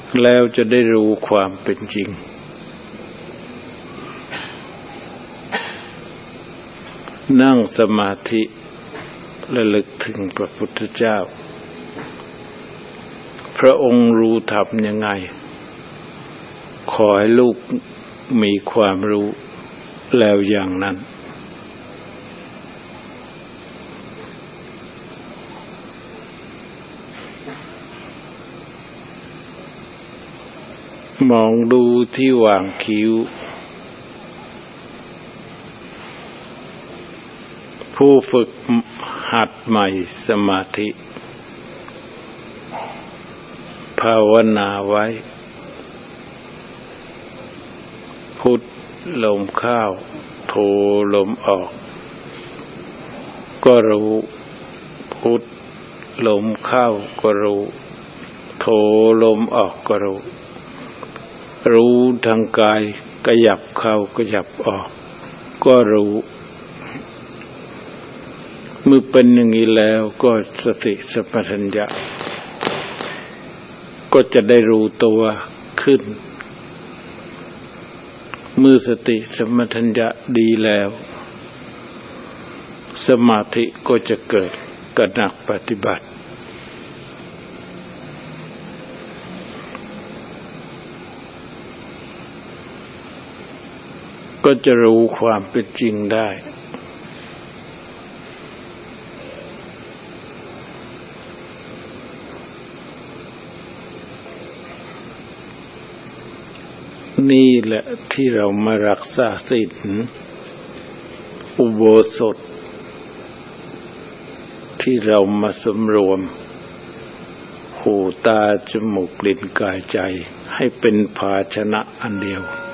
แล้วจะได้รู้ความเป็นจริงนั่งสมาธิระลึกถึงพระพุทธเจ้าพระองค์รู้ธรรมยังไงขอให้ลูกมีความรู้แล้วอย่างนั้นมองดูที่หว่างคิ้วผู้ฝึกหัดใหม่สมาธิภาวนาไว้พุทลมเข้าโทลมออกก็รู้พุทลมเข้าก็รู้โทลมออกก็รู้รู้ทางกายขยับเข้าขยับออกก็รู้เมื่อเป็นอย่างนี้แล้วก็สติสัมปชัญญะก็จะได้รู้ตัวขึ้นเมื่อสติสัมปชัญญะดีแล้วสมาธิก็จะเกิดกระหนักปฏิบัติก็จะรู้ความเป็นจริงได้นี่แหละที่เรามารักษาศีลอุโบสถที่เรามาสำรวมหูตาจมูกลิ้นกายใจให้เป็นภาชนะอันเดียว